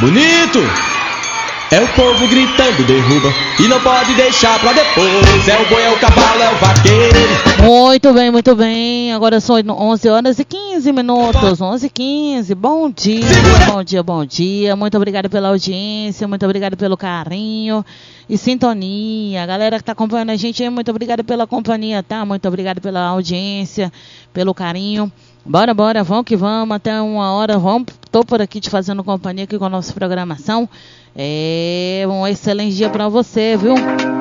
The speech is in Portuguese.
bonito. É o povo gritando, derruba e não pode deixar pra depois. É o boi, é o cavalo, é o vaqueiro. Muito bem. Agora são 11 horas e 15 minutos. 11h15. Bom dia, bom dia. Muito obrigado pela audiência, muito obrigado pelo carinho e sintonia. A galera que tá acompanhando a gente aí, muito obrigado pela companhia, tá? Muito obrigado pela audiência, pelo carinho. Bora, vamos que vamos. Até 1h. Tô por aqui te fazendo companhia aqui com a nossa programação. Um excelente dia pra você, viu?